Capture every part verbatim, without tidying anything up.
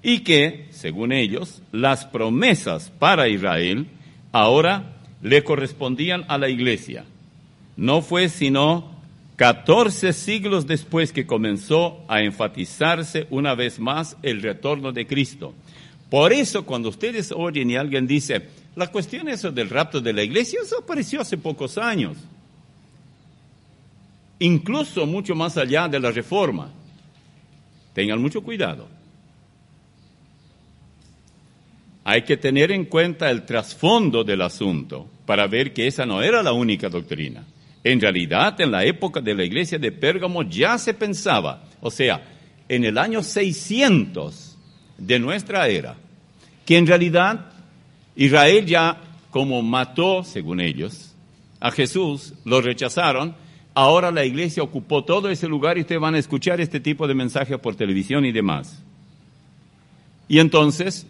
y que, según ellos, las promesas para Israel ahora le correspondían a la iglesia. No fue sino catorce siglos después que comenzó a enfatizarse una vez más el retorno de Cristo. Por eso, cuando ustedes oyen y alguien dice, la cuestión eso del rapto de la iglesia, eso apareció hace pocos años, incluso mucho más allá de la Reforma. Tengan mucho cuidado. Hay que tener en cuenta el trasfondo del asunto para ver que esa no era la única doctrina. En realidad, en la época de la iglesia de Pérgamo ya se pensaba, o sea, en el año seiscientos de nuestra era, que en realidad Israel ya, como mató, según ellos, a Jesús, lo rechazaron, ahora la iglesia ocupó todo ese lugar y ustedes van a escuchar este tipo de mensajes por televisión y demás. Y entonces,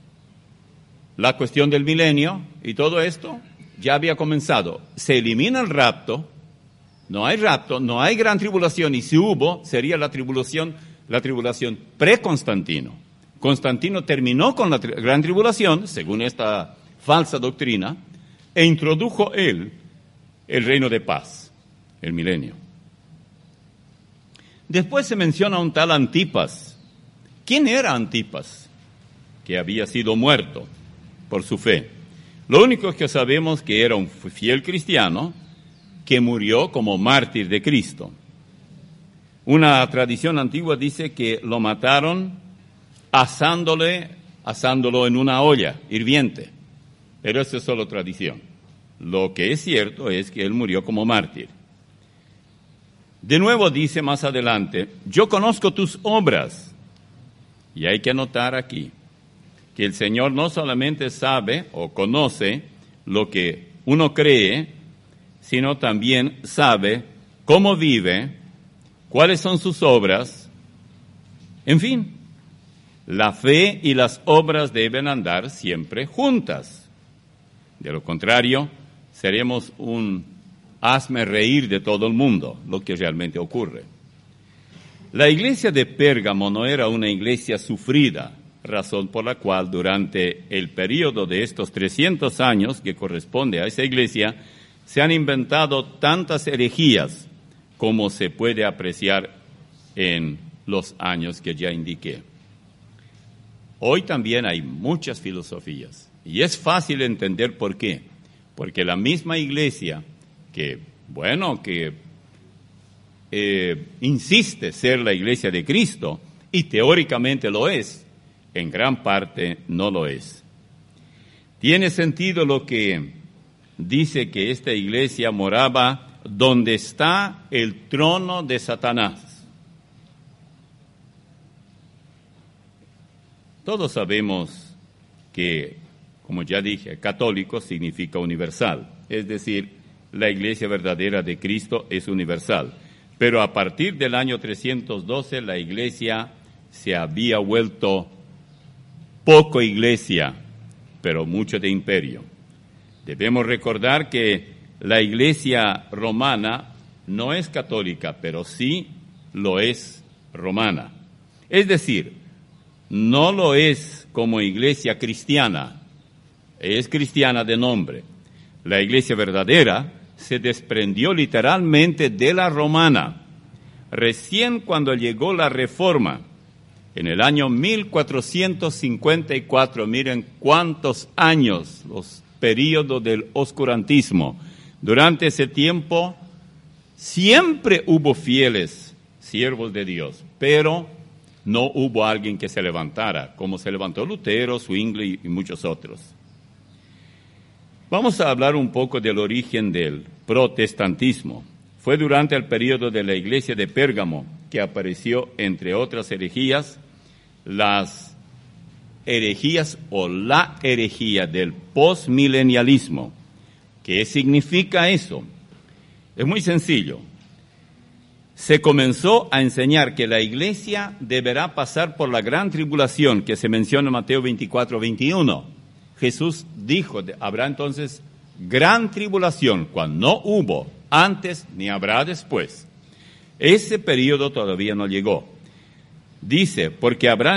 la cuestión del milenio y todo esto ya había comenzado. Se elimina el rapto, no hay rapto, no hay gran tribulación, y si hubo, sería la tribulación, la tribulación pre-Constantino. Constantino terminó con la tri- gran tribulación, según esta falsa doctrina, e introdujo él el reino de paz, el milenio. Después se menciona un tal Antipas. ¿Quién era Antipas? Que había sido muerto por su fe. Lo único que sabemos que era un fiel cristiano que murió como mártir de Cristo. Una tradición antigua dice que lo mataron asándole, asándolo en una olla hirviente. Pero eso es solo tradición. Lo que es cierto es que él murió como mártir. De nuevo dice más adelante, yo conozco tus obras. Y hay que anotar aquí que el Señor no solamente sabe o conoce lo que uno cree, sino también sabe cómo vive, cuáles son sus obras. En fin, la fe y las obras deben andar siempre juntas. De lo contrario, seremos un hazme reír de todo el mundo, lo que realmente ocurre. La iglesia de Pérgamo no era una iglesia sufrida, razón por la cual durante el periodo de estos trescientos años que corresponde a esa iglesia, se han inventado tantas herejías como se puede apreciar en los años que ya indiqué. Hoy también hay muchas filosofías y es fácil entender por qué. Porque la misma iglesia que, bueno, que eh, insiste ser la iglesia de Cristo y teóricamente lo es, en gran parte no lo es. Tiene sentido lo que dice que esta iglesia moraba donde está el trono de Satanás. Todos sabemos que, como ya dije, católico significa universal, es decir, la iglesia verdadera de Cristo es universal. Pero a partir del año trescientos doce la iglesia se había vuelto poco iglesia, pero mucho de imperio. Debemos recordar que la iglesia romana no es católica, pero sí lo es romana. Es decir, no lo es como iglesia cristiana, es cristiana de nombre. La iglesia verdadera se desprendió literalmente de la romana. Recién cuando llegó la Reforma, en el año mil cuatrocientos cincuenta y cuatro, miren cuántos años, los periodos del oscurantismo. Durante ese tiempo siempre hubo fieles siervos de Dios, pero no hubo alguien que se levantara, como se levantó Lutero, Zwingli y muchos otros. Vamos a hablar un poco del origen del protestantismo. Fue durante el periodo de la iglesia de Pérgamo que apareció, entre otras herejías, las herejías o la herejía del postmilenialismo. ¿Qué significa eso? Es muy sencillo. Se comenzó a enseñar que la iglesia deberá pasar por la gran tribulación que se menciona en Mateo veinticuatro, veintiuno. Jesús dijo, habrá entonces gran tribulación, cuando no hubo antes ni habrá después. Ese periodo todavía no llegó. Dice, porque habrá